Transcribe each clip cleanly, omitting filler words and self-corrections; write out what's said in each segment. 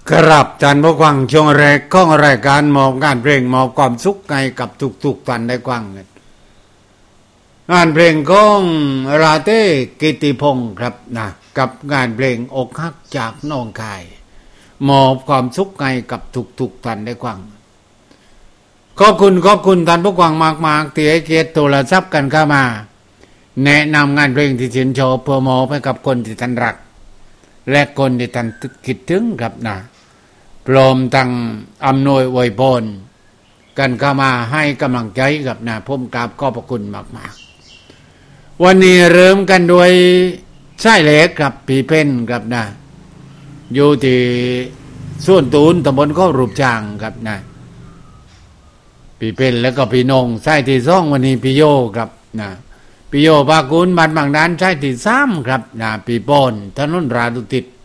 ครับท่านผู้ฟังช่วงแรกของรายการมอบงานเพลงมอบความสุขให้กับทุกๆท่านได้ฟังกันงานเพลงของราเต้กิติพงศ์ครับนะกับงานเพลงอกหักจากน้องคายมอบความสุขให้กับทุกท่านได้ฟังขอบคุณท่านผู้ฟังมากๆที่ให้เกียรติโทรศัพท์กันเข้ามาแนะนำงานเพลงที่ชื่นชอบเพื่อมอบให้กับคนที่ท่านรักและคนที่ท่านคิดถึงครับนะพร้อมทั้งอำนวยอวยพรกันเข้ามาให้กำลังใจกับนะผมกราบขอบพระคุณมากๆวันนี้เริ่มกันด้วยชายเล็กครับพี่เพ่นครับนะอยู่ที่ส่วนตูนตำบลข้าวรูปจางครับนะพี่เพ่นแล้วก็พี่นงชายที่2วันนี้พี่โยครับนะพี่โยภากุลบ้านบางดานชายที่3ครับนะพี่ปอนถนนราดุติด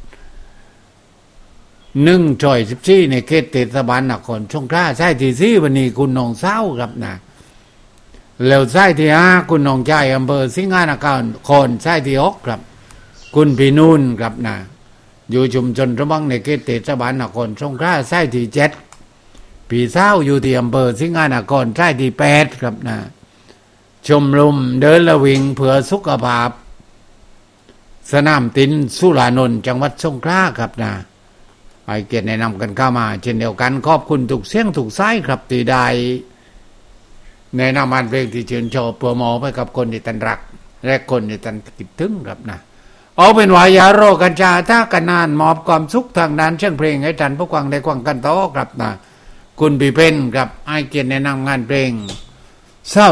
1/14ในเขตเทศบาลนครสงขลาใช่ที่4วันนี้คุณน้องเศร้าครับนะแล้วใช่ที่5คุณน้องชายอำเภอสิงหนครคนใช่ที่6ครับคุณพี่นุ่นครับนะอยู่ชุมชนระบังในเขตเทศบาลนครสงขลาใช่ที่7พี่เศร้าอยู่ที่อำเภอสิงหนครใช่ที่8ครับนะชมรมเดินละวิ่งเพื่อสุขภาพสนามตินสุรานนท์จังหวัดสงขลาครับนะให้เกียรติแนะนำกันเข้ามาเช่นเดียวกันขอบคุณทุกเสียงทุกสายครับที่ได้แนะนำงานเพลงที่ชื่นชอบเพื่อมอบให้กับคนที่ท่านรักและคนที่ท่านคิดถึงครับนะเอาเป็นว่าอย่ารอกันช้าถ้ากันนานมอบความสุขทางด้านเชิงเพลงให้ท่านผู้ฟังได้ฟังกันต่อครับนะคุณพี่เพ่นครับให้เกียรติแนะนำงานเพลงเศร้า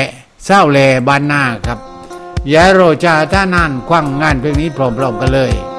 แลบ้านนาครับอย่ารอช้าถ้านานฟังงานเพลงนี้พร้อมๆกันเลย